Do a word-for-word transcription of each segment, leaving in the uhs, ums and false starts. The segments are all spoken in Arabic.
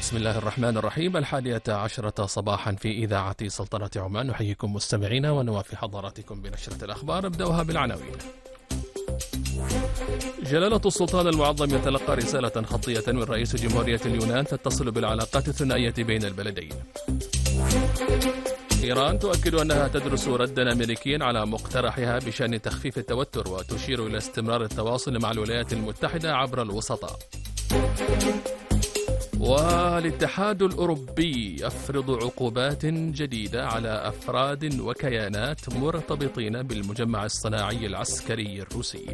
بسم الله الرحمن الرحيم. الحادية عشرة صباحا في إذاعة سلطنة عمان، نحييكم مستمعينا ونوافي حضراتكم بنشرة الأخبار. ابدأها بالعناوين. جلالة السلطان المعظم يتلقى رسالة خطية من رئيس جمهورية اليونان تتصل بالعلاقات الثنائية بين البلدين. إيران تؤكد أنها تدرس ردا أمريكيا على مقترحها بشأن تخفيف التوتر، وتشير إلى استمرار التواصل مع الولايات المتحدة عبر الوسطاء. والاتحاد الأوروبي يفرض عقوبات جديدة على أفراد وكيانات مرتبطين بالمجمع الصناعي العسكري الروسي.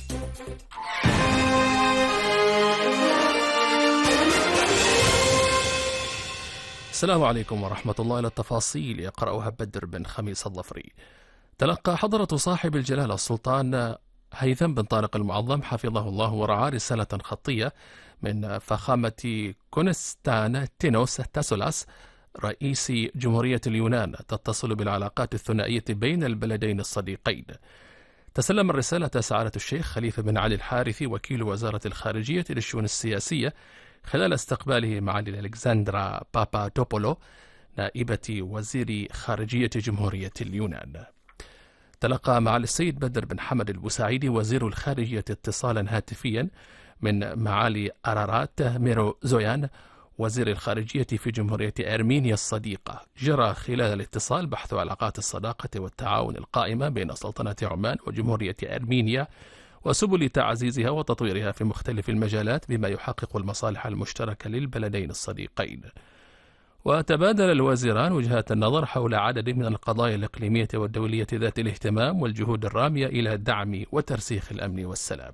السلام عليكم ورحمة الله. إلى التفاصيل يقرأها بدر بن خميس الظفري. تلقى حضرة صاحب الجلالة السلطان هيثم بن طارق المعظم حفظه الله ورعاه رسالة خطية من فخامة كونستانتينوس تاسولاس رئيس جمهورية اليونان تتصل بالعلاقات الثنائية بين البلدين الصديقين. تسلم الرسالة سعادة الشيخ خليفة بن علي الحارثي وكيل وزارة الخارجية للشؤون السياسية خلال استقباله معالي ألكسندرا بابادوبولو نائبة وزير خارجية جمهورية اليونان. تلقى معالي السيد بدر بن حمد البوسعيدي وزير الخارجية اتصالا هاتفيا من معالي أرارات ميرو زويان وزير الخارجية في جمهورية أرمينيا الصديقة. جرى خلال الاتصال بحث علاقات الصداقة والتعاون القائمة بين سلطنة عمان وجمهورية أرمينيا وسبل تعزيزها وتطويرها في مختلف المجالات بما يحقق المصالح المشتركة للبلدين الصديقين. وتبادل الوزيران وجهات النظر حول عدد من القضايا الإقليمية والدولية ذات الاهتمام والجهود الرامية إلى دعم وترسيخ الأمن والسلام.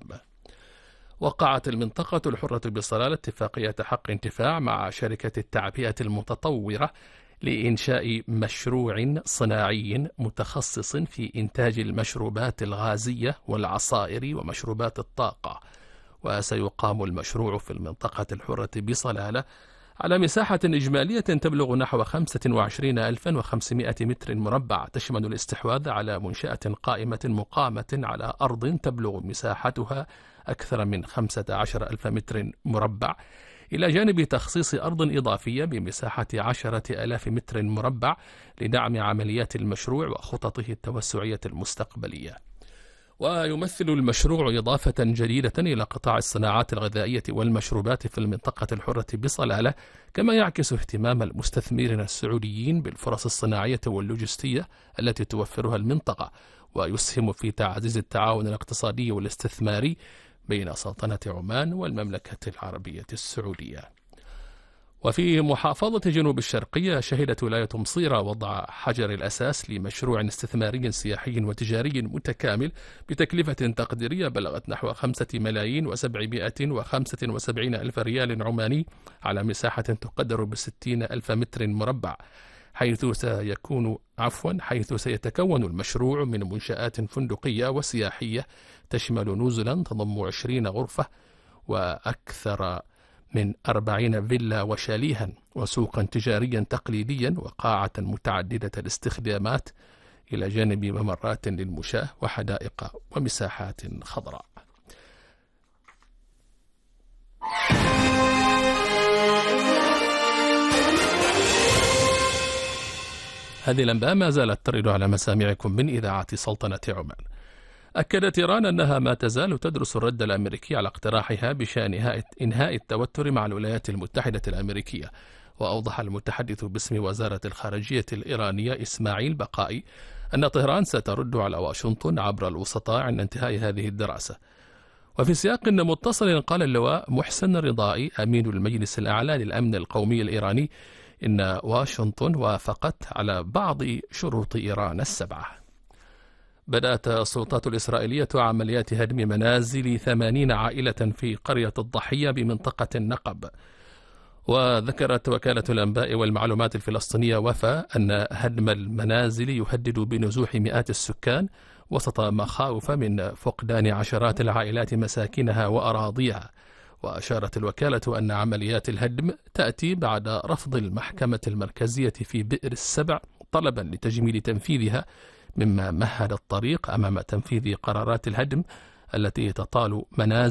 وقعت المنطقة الحرة بصلالة اتفاقية حق انتفاع مع شركة التعبئة المتطورة لإنشاء مشروع صناعي متخصص في إنتاج المشروبات الغازية والعصائر ومشروبات الطاقة. وسيقام المشروع في المنطقة الحرة بصلالة على مساحة إجمالية تبلغ نحو خمسة وعشرين ألفا وخمسمائة متر مربع، تشمل الاستحواذ على منشأة قائمة مقامة على أرض تبلغ مساحتها أكثر من خمسة عشر ألف متر مربع، إلى جانب تخصيص أرض إضافية بمساحة عشرة آلاف متر مربع لدعم عمليات المشروع وخططه التوسعية المستقبلية. ويمثل المشروع إضافة جديدة إلى قطاع الصناعات الغذائية والمشروبات في المنطقة الحرة بصلالة، كما يعكس اهتمام المستثمرين السعوديين بالفرص الصناعية واللوجستية التي توفرها المنطقة، ويسهم في تعزيز التعاون الاقتصادي والاستثماري بين سلطنة عمان والمملكة العربية السعودية. وفي محافظة جنوب الشرقية شهدت ولاية مصيرة وضع حجر الأساس لمشروع استثماري سياحي وتجاري متكامل بتكلفة تقديرية بلغت نحو خمسة ملايين وسبعمائة وخمسة وسبعين ألف ريال عماني على مساحة تقدر بستين ألف متر مربع، حيث سيكون عفوا حيث سيتكون المشروع من منشآت فندقية وسياحية تشمل نزلا تضم عشرين غرفة وأكثر من أربعين فيلا وشاليها وسوقا تجاريا تقليديا وقاعة متعددة الاستخدامات، إلى جانب ممرات للمشاة وحدائق ومساحات خضراء. هذه الأنباء ما زالت ترد على مسامعكم من إذاعة سلطنة عمان. أكدت إيران أنها ما تزال تدرس الرد الأمريكي على اقتراحها بشأن إنهاء التوتر مع الولايات المتحدة الأمريكية. وأوضح المتحدث باسم وزارة الخارجية الإيرانية إسماعيل بقائي أن طهران سترد على واشنطن عبر الوسطاء عند انتهاء هذه الدراسة. وفي سياق متصل قال اللواء محسن رضائي أمين المجلس الأعلى للأمن القومي الإيراني إن واشنطن وافقت على بعض شروط إيران السبعة. بدأت السلطات الإسرائيلية عمليات هدم منازل ثمانين عائلة في قرية الضحية بمنطقة النقب. وذكرت وكالة الأنباء والمعلومات الفلسطينية وفا أن هدم المنازل يهدد بنزوح مئات السكان وسط مخاوف من فقدان عشرات العائلات مساكنها وأراضيها. وأشارت الوكالة أن عمليات الهدم تأتي بعد رفض المحكمة المركزية في بئر السبع طلبا لتجميد تنفيذها، مما مهد الطريق أمام تنفيذ قرارات الهدم التي تطال منازل